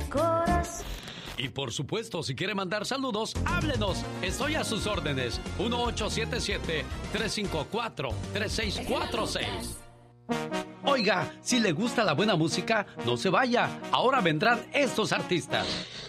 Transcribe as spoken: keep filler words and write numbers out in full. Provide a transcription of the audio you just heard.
corazón. Y por supuesto, si quiere mandar saludos, háblenos. Estoy a sus órdenes. uno ocho siete siete, tres cinco cuatro, tres seis cuatro seis. Oiga, si le gusta la buena música, no se vaya. Ahora vendrán estos artistas.